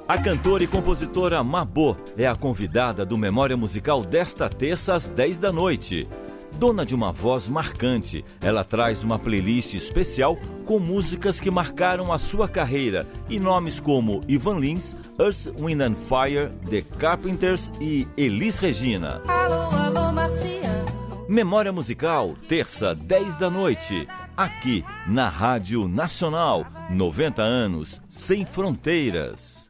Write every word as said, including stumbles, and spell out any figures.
A cantora e compositora Mabô é a convidada do Memória Musical desta terça às dez da noite. Dona de uma voz marcante, ela traz uma playlist especial com músicas que marcaram a sua carreira e nomes como Ivan Lins, Earth, Wind and Fire, The Carpenters e Elis Regina. Alô, alô, Marciano. Memória Musical, terça, dez da noite, aqui na Rádio Nacional, noventa anos, sem fronteiras.